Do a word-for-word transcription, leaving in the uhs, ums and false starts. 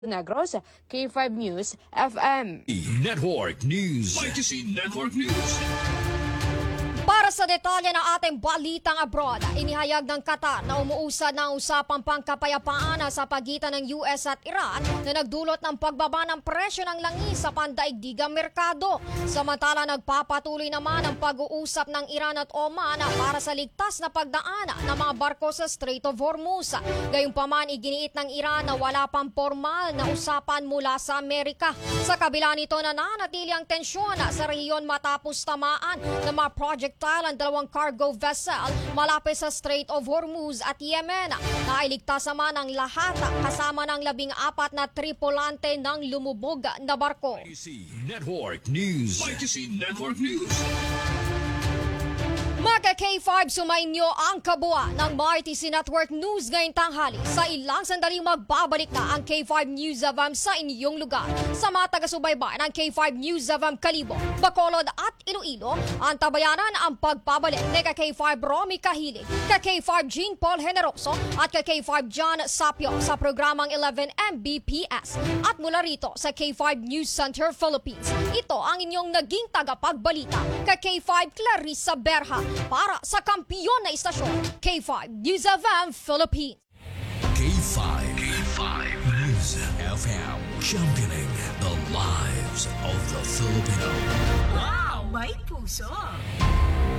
Negros, K five News F M. Network News. Legacy Network News. Para sa detalye ng ating balitang abroad, inihayag ng Qatar na umuusad ng usapang pangkapayapaan sa pagitan ng U S at Iran na nagdulot ng pagbaba ng presyo ng langis sa pandaigdigang merkado. Samantala, nagpapatuloy naman ang pag-uusap ng Iran at Oman para sa ligtas na pagdaan ng mga barko sa Strait of Hormuz. Gayunpaman, iginiit ng Iran na wala pang formal na usapan mula sa Amerika. Sa kabila nito, nananatili ang tensyon sa rehiyon matapos tamaan ng mga projectile ang dalawang cargo vessel malapit sa Strait of Hormuz at Yemen. Nailigtas naman ang lahat kasama ng labing apat na tripulante ng lumubog na barko. Legacy Network News. Legacy Network News. Mga K five, sumainyo ang kabuuan ng M R T C Network News ngayong tanghali. Sa ilang sandali magbabalik na ang K five News F M sa inyong lugar. Sa mga taga-subaybay ng K five News F M Kalibo, Bacolod at Iloilo, ang tabayanan ang pagpabalik ni ka K five Romy Kahilig, ka K five Jean Paul Generoso at ka K five John Sapio sa programang eleven M B P S. At mula rito sa K five News Center Philippines, ito ang inyong naging tagapagbalita, ka K five Clarissa Berha, para sa kampiyon na istasyon, K five News F M Philippines. K five. K five News F M. Championing the lives of the Filipino. Wow! May puso!